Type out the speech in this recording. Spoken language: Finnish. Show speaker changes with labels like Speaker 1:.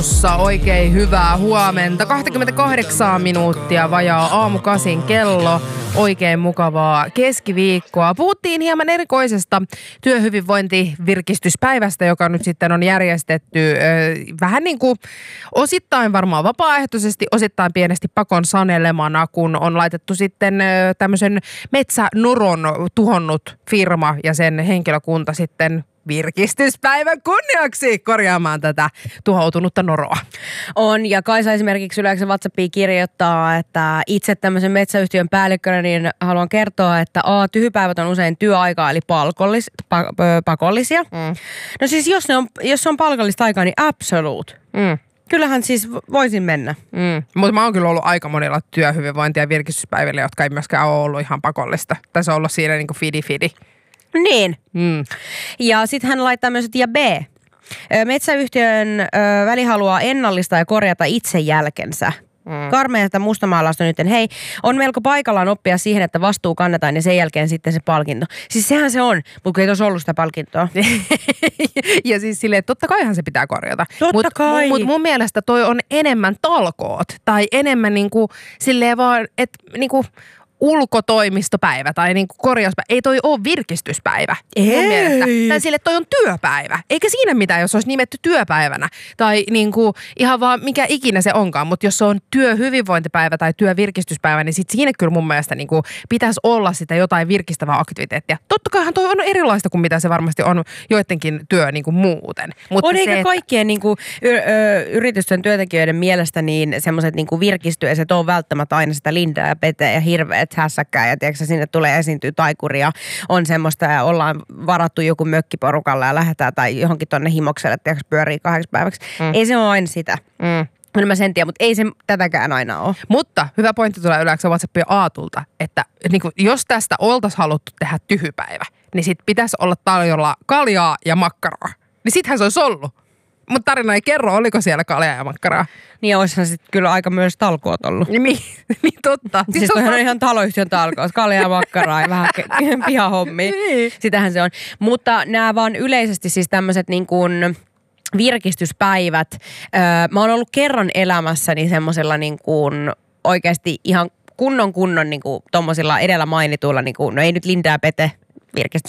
Speaker 1: Oulussa oikein hyvää huomenta. 28 minuuttia vajaa aamu 8 kello. Oikein mukavaa keskiviikkoa. Puhuttiin hieman erikoisesta työhyvinvointivirkistyspäivästä, joka nyt sitten on järjestetty vähän niin kuin osittain varmaan vapaaehtoisesti, osittain pienesti pakon sanelemana, kun on laitettu sitten tämmöisen metsänuron tuhonnut firma ja sen henkilökunta sitten virkistyspäivän kunniaksi korjaamaan tätä tuhoutunutta noroa.
Speaker 2: On, ja Kaisa esimerkiksi Yleensä WhatsAppiin kirjoittaa, että itse tämmöisen metsäyhtiön päällikkönä niin haluan kertoa, että tyhjypäivät on usein työaikaa eli pakollisia. No siis jos on palkallista aikaa, niin absolute. Kyllähän siis voisin mennä.
Speaker 1: Mutta mä oon kyllä ollut aika monilla työhyvinvointi- ja virkistyspäivillä, jotka ei myöskään ole ollut ihan pakollista. Tässä on ollut siinä niinku fidi.
Speaker 2: Niin. Ja sitten hän laittaa myös, että ja B. Metsäyhtiön väli haluaa ennallistaa ja korjata itse jälkensä. Karmeata mustamaalausta nyt, hei, on melko paikallaan oppia siihen, että vastuu kannetaan ja sen jälkeen sitten se palkinto. Siis sehän se on, mutta ei tuossa ollut sitä palkintoa.
Speaker 1: Ja siis silleen, että totta kaihan se pitää korjata.
Speaker 2: Totta kai.
Speaker 1: Mutta mun mielestä toi on enemmän talkoot tai enemmän niinku silleen vaan, että niinku ulkotoimistopäivä tai niinku korjauspäivä. Ei toi ole virkistyspäivä. Mun mielestä. Tai sille, että toi on työpäivä. Eikä siinä mitään, jos olisi nimetty työpäivänä. Tai niinku ihan vaan mikä ikinä se onkaan. Mutta jos se on työhyvinvointipäivä tai työvirkistyspäivä, niin sit siinä kyllä mun mielestä niinku pitäisi olla sitä jotain virkistävää aktiviteettia. Totta kaihan toi on erilaista kuin mitä se varmasti on joidenkin työ niinku muuten. Mutta
Speaker 2: on eikä kaikkien niinku, yritysten työntekijöiden mielestä niin semmoiset niinku virkistyiset on välttämättä aina sitä lindaa ja peteä ja hirveät hässäkkää ja tiedätkö, sinne tulee esiintyä taikuria, on semmoista ja ollaan varattu joku mökkiporukalla ja lähdetään tai johonkin tonne himokselle, tiedätkö, pyörii 8 päiväksi. Ei se ole aina sitä. No mä sen tiedän, mutta ei se tätäkään aina ole.
Speaker 1: Mutta hyvä pointti tulee Yleensä WhatsAppia Aatulta, että niin kuin, jos tästä oltaisiin haluttu tehdä tyhjypäivä, niin sit pitäisi olla tarjolla kaljaa ja makkaraa. Niin sittenhän se olisi ollut. Mutta tarina ei kerro, oliko siellä kaljaa ja makkaraa.
Speaker 2: Niin olisihan sitten kyllä aika myös talkoot ollut.
Speaker 1: Niin totta.
Speaker 2: Siis toihan on ihan taloyhtiön talkoot, kaljaa, makkaraa ja vähän pihahommia.
Speaker 1: Niin.
Speaker 2: Sitähän se on. Mutta nämä vaan yleisesti siis tämmöiset niin kuin virkistyspäivät. Mä oon ollut kerran elämässäni semmoisella niin kuin oikeasti ihan kunnon niin kuin tommosilla edellä mainituilla, niin kuin, no ei nyt Linda ja Pete